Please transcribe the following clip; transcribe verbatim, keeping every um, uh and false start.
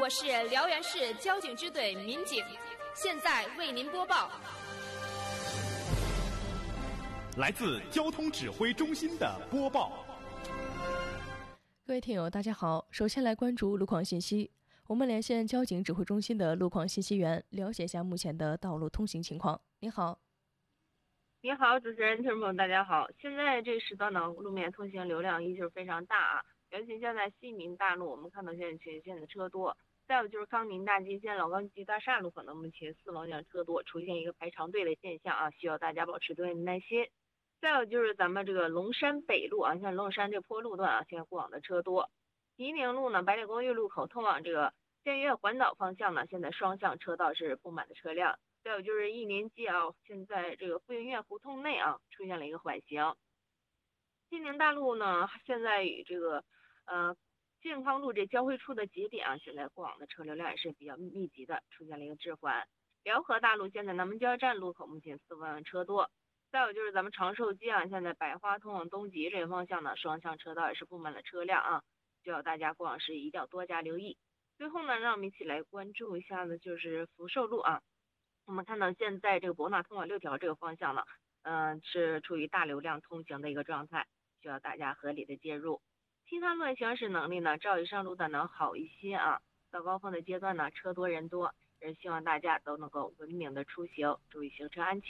我是辽源市交警支队民警，现在为您播报。 来自交通指挥中心的播报。 各位听友大家好，首先来关注路况信息。我们连线交警指挥中心的路况信息员，了解一下目前的道路通行情况。你好。 你好，主持人，听众朋友大家好。现在这时段呢，路面通行流量依旧非常大啊，尤其现在西民大路，我们看到现在全线的车多。再有就是康宁大街线老钢基大厦路口呢，目前四方向车多，出现一个排长队的现象啊，需要大家保持对应耐心。再有就是咱们这个龙山北路啊，像龙山这坡路段啊，现在过往的车多。吉宁路呢，白铁公寓路口通往这个建岳环岛方向呢，现在双向车道是布满的车辆。再有就是一年街啊，现在这个富盈苑胡同内啊，出现了一个缓行。金陵大路呢，现在与这个呃健康路这交汇处的节点啊，现在过往的车流量也是比较密集的，出现了一个滞缓。辽河大路现在南门交站路口目前四方向车多。再有就是咱们长寿街啊，现在百花通往东极这个方向呢，双向车道也是布满了车辆啊，需要大家过往时一定要多加留意。最后呢，让我们一起来关注一下呢，就是福寿路啊。我们看到现在这个博纳通往六条这个方向呢，嗯、呃，是处于大流量通行的一个状态，需要大家合理的介入。其他路行驶能力呢，照以上路段能好一些啊。早高峰的阶段呢，车多人多，也是希望大家都能够文明的出行，注意行车安全。